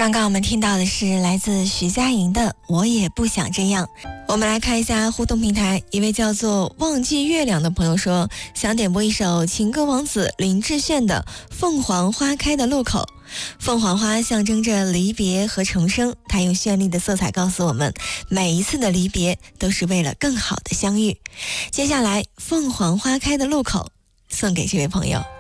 刚刚我们听到的是来自徐佳莹的《我也不想这样》。我们来看一下互动平台，一位叫做忘记月亮的朋友说，想点播一首情歌王子林志炫的《凤凰花开的路口》。凤凰花象征着离别和重生，它用绚丽的色彩告诉我们，每一次的离别都是为了更好的相遇。接下来，凤凰花开的路口送给这位朋友。